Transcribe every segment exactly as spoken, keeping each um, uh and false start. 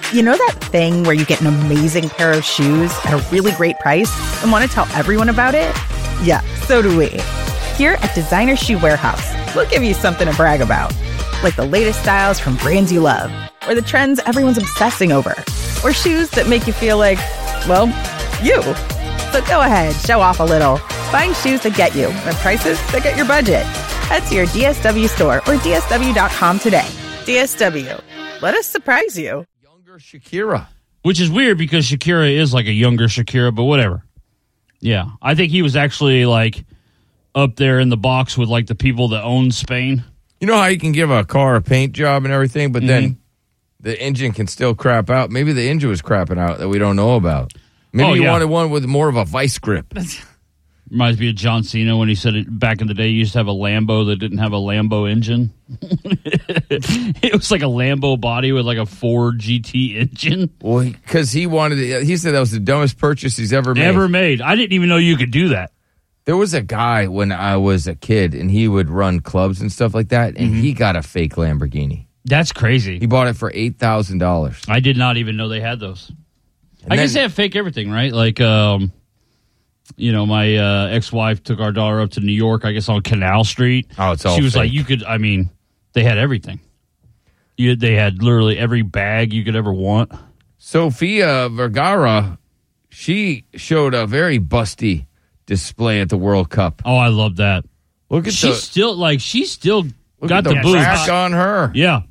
You know that thing where you get an amazing pair of shoes at a really great price and want to tell everyone about it? Yeah, so do we. Here at Designer Shoe Warehouse, we'll give you something to brag about. Like the latest styles from brands you love, or the trends everyone's obsessing over, or shoes that make you feel like, well, you. So go ahead, show off a little. Find shoes that get you at prices that get your budget. Head to your D S W store or D S W dot com today. D S W. Let us surprise you. Younger Shakira. Which is weird because Shakira is like a younger Shakira, but whatever. Yeah. I think he was actually like up there in the box with like the people that own Spain. You know how you can give a car a paint job and everything, but mm-hmm. then the engine can still crap out? Maybe the engine was crapping out that we don't know about. Maybe oh, you yeah. wanted one with more of a vice grip. Reminds me of John Cena when he said it back in the day. He used to have a Lambo that didn't have a Lambo engine. It was like a Lambo body with like a Ford G T engine. Well, because he wanted it, he said that was the dumbest purchase he's ever made. Ever made. I didn't even know you could do that. There was a guy when I was a kid, and he would run clubs and stuff like that, and mm-hmm. he got a fake Lamborghini. That's crazy. He bought it for eight thousand dollars. I did not even know they had those. And I then, guess they have fake everything, right? Like, um, you know, my uh, ex-wife took our daughter up to New York, I guess on Canal Street. Oh, it's all She was fake. like, you could, I mean, they had everything. You, they had literally every bag you could ever want. Sofia Vergara, she showed a very busty display at the World Cup. Oh, I love that. Look at she's the, still like she's still look got at the, the boobs rack on her. Yeah,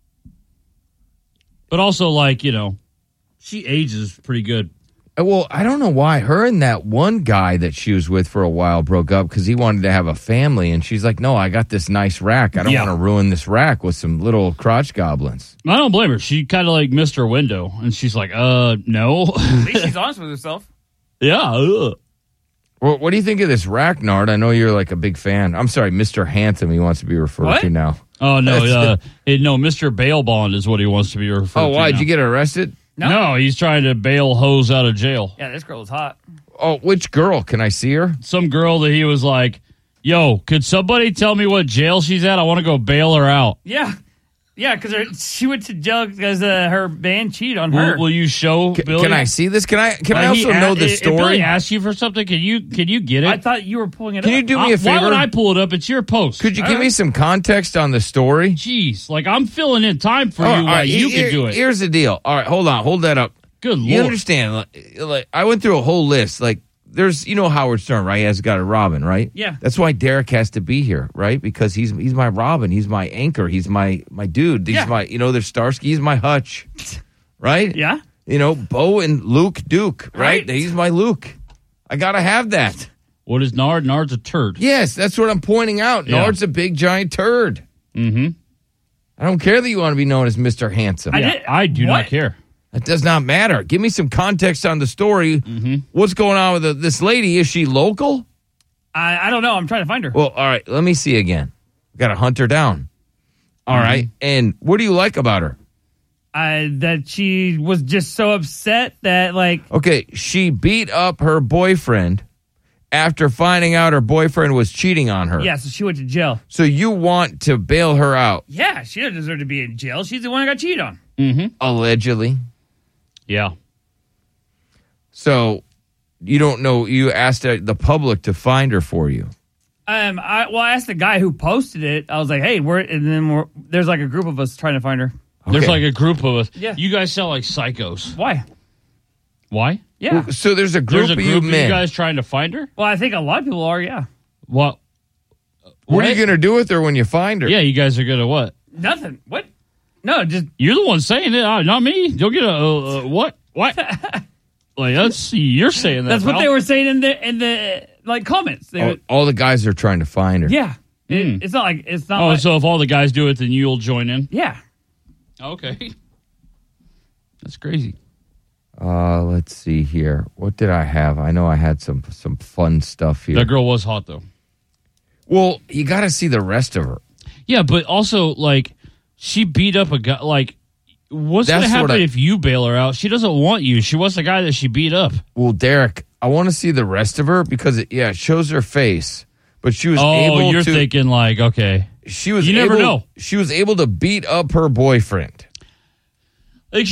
but also like you know, she ages pretty good. Well, I don't know why her and that one guy that she was with for a while broke up because he wanted to have a family, and she's like, "No, I got this nice rack. I don't Yeah. want to ruin this rack with some little crotch goblins." I don't blame her. She kind of like missed her window, and she's like, "Uh, no." At least she's honest with herself. Yeah. Ugh. Well, what do you think of this rack, Nard? I know you're like a big fan. I'm sorry, Mister Handsome. He wants to be referred What? to now. Oh no, uh, it, no, Mister Bail Bond is what he wants to be referred Oh, to. why now. did you get arrested? No. No, he's trying to bail hoes out of jail. Yeah, this girl is hot. Oh, which girl? Can I see her? Some girl that he was like, "Yo, could somebody tell me what jail she's at? I want to go bail her out." Yeah. Yeah, because she went to jail because uh, her band cheated on her. Will, will you show C- Billy? Can I see this? Can I? Can I Uh, he also know a- the if- If story? Billy asked you for something, can you can you get it? I thought you were pulling it Can up. you do me Uh, a favor? Why would I pull it up? It's your post. Could you All give me right. some context on the story? Jeez, like I'm filling in time for All you right, while all right, you here- can do it. Here's the deal. All right, hold on, hold that up. Good You lord. understand? Like, like, I went through a whole list. Like, there's, you know, Howard Stern, right? He has got a Robin, right? Yeah. That's why Derek has to be here, right? Because he's he's my Robin. He's my anchor. He's my my dude. He's Yeah. my, you know, there's Starsky. He's my Hutch, right? Yeah. You know, Bo and Luke Duke, right? Right. He's my Luke. I gotta have that. What is Nard? Nard's a turd. Yes, that's what I'm pointing out. Yeah. Nard's a big giant turd. Mm-hmm. I don't care that you want to be known as Mister Handsome. I Yeah, did- I do what? not care. That does not matter. Give me some context on the story. Mm-hmm. What's going on with the, this lady? Is she local? I, I don't know. I'm trying to find her. Well, all right. Let me see again. Got to hunt her down. All Mm-hmm. right. And what do you like about her? I, that she was just so upset that, like, Okay. She beat up her boyfriend after finding out her boyfriend was cheating on her. yeah, so she went to jail. So you want to bail her out, Yeah, she doesn't deserve to be in jail. She's the one that got cheated on. Mm-hmm. allegedly. Yeah. So you don't know. You asked uh, the public to find her for you. Um, I well, I asked the guy who posted it. I was like, "Hey, we're," and then we're, there's like a group of us trying to find her. There's Okay. like a group of us. Yeah. You guys sound like psychos. Why? Why? Yeah. So there's a group There's a of group you of men. you guys trying to find her? Well, I think a lot of people are. Yeah. What? What are you going to do with her when you find her? Yeah, you guys are good at what? Nothing. What? No, just You're the one saying it, uh, not me. You'll get a uh, uh, what? What? Like that's you're saying that. that's what pal. they were saying in the in the like comments. They All, were, all the guys are trying to find her. yeah. It, Mm. it's not like it's not. Oh, like, so if all the guys do it, then you'll join in. yeah. Okay, that's crazy. Uh, let's see here. What did I have? I know I had some some fun stuff here. That girl was hot though. Well, you got to see the rest of her. Yeah, but also like she beat up a guy. Like, what's That's gonna happen what I- if you bail her out? She doesn't want you. She wants the guy that she beat up. Well, Derek, I want to see the rest of her because it, yeah, it shows her face, but she was Oh, able you're to. thinking like, okay, she was You never able, know. She was able to beat up her boyfriend.